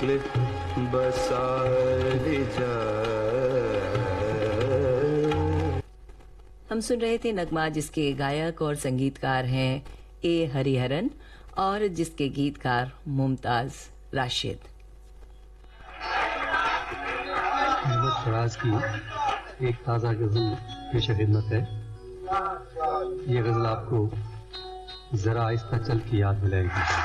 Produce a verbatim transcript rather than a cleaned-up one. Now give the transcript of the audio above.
शुक्ल बसार जा। हम सुन रहे थे नगमा, जिसके गायक और संगीतकार हैं ए हरिहरन और जिसके गीतकार मुमताज राशिद। मोहम्मद फराज की एक ताज़ा गज़ल पेश खिदमत है। ये गज़ल आपको जरा आहिस्ता चल की याद दिलाएगी।